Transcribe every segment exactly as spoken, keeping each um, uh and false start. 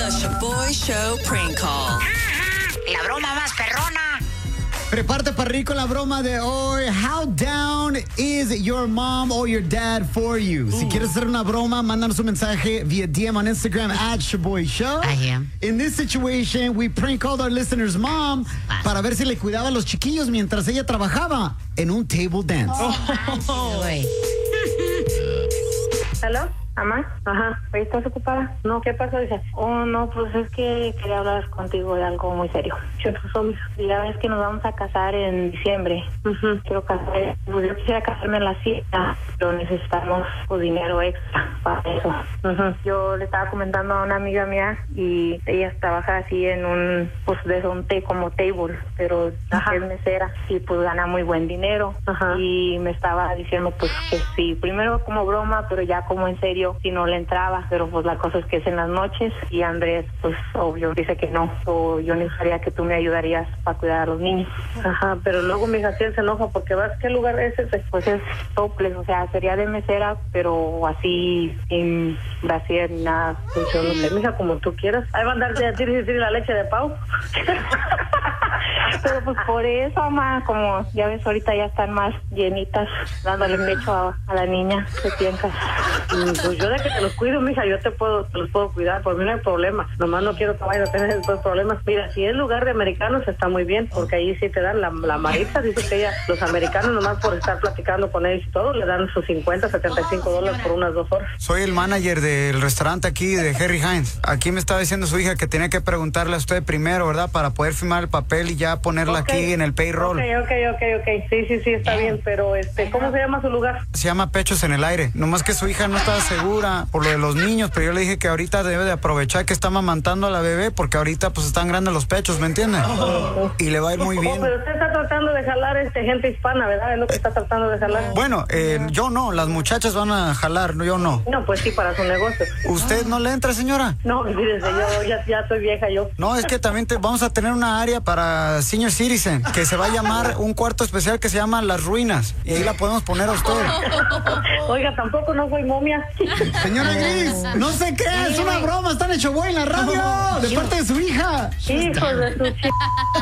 The Shaboy Show Prank Call. La broma más perrona. Prepárate para reír con la broma de hoy. How down is your mom or your dad for you? Si quieres hacer una broma, mándanos un mensaje via D M on Instagram at Shaboy Show. I am. In this situation, we prank called our listener's mom para ver si le cuidaba a los chiquillos mientras ella trabajaba en un table dance. Oh. ¿Aló? ¿Mamá? Ajá. ¿Estás ocupada? No, ¿qué pasó? Dice, oh, no, pues es que quería hablar contigo de algo muy serio. ¿Qué pasó, mija? Ya ves que nos vamos a casar en diciembre. Uh-huh. Quiero casar, pues yo quisiera casarme en la cita, pero necesitamos pues, dinero extra para eso. Uh-huh. Yo le estaba comentando a una amiga mía y ella trabaja así en un, pues de un té como table, pero Ajá. es mesera y pues gana muy buen dinero. Ajá. Y me estaba diciendo pues que sí, primero como broma, pero ya como en serio, si no le entraba, pero pues la cosa es que es en las noches y Andrés pues obvio dice que no, o yo necesitaría que tú me ayudarías para cuidar a los niños. Ajá, pero luego mi hija sí se enoja porque vas, ¿qué lugar es ese? Pues es topless, o sea, sería de mesera, pero así sin brasier ni nada. Pues yo no sé, mija, como tú quieras. Ahí va a andarte a decir la leche de Pau. Pero pues por eso, mamá, como ya ves, ahorita ya están más llenitas, dándole pecho a, a la niña. ¿Qué piensas? Pues yo de que te los cuido, mija, yo te puedo, te los puedo cuidar, por mí no hay problema. Nomás no quiero que vayas a tener estos problemas. Mira, si es lugar de americanos está muy bien, porque ahí sí te dan la, la marita, dice que ella, los americanos nomás por estar platicando con ellos y todo, le dan sus cincuenta, setenta y cinco dólares por unas dos horas. Soy el manager del restaurante aquí de Harry Hines. Aquí me estaba diciendo su hija que tenía que preguntarle a usted primero, ¿verdad? Para poder firmar el papel y ya ponerla okay. aquí en el payroll. Ok, ok, ok, ok. Sí, sí, sí, está bien, pero este, ¿cómo se llama su lugar? Se llama Pechos en el Aire. Nomás que su hija no estaba segura por lo de los niños, pero yo le dije que ahorita debe de aprovechar que está amamantando a la bebé porque ahorita pues están grandes los pechos, ¿me entiende? Oh. Y le va a ir muy bien. Oh, pero usted está tratando de jalar este gente hispana, ¿verdad? Es lo que está tratando de jalar. Bueno, eh, yo no, las muchachas van a jalar, yo no. No, pues sí, para su negocio. ¿Usted no le entra, señora? No, fíjese, yo ya, ya soy vieja yo. No, es que también te, vamos a tener una área para senior citizen que se va a llamar un cuarto especial que se llama Las Ruinas y ahí la podemos poner a usted. Oiga, tampoco no soy momia. Señora Gris, no se crea, es una broma, están hecho boy en la radio, de parte de su hija. Hijo de su ch...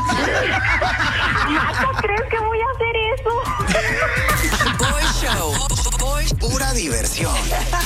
¿Cómo crees que voy a hacer eso? Boy Show. Boy. Pura diversión.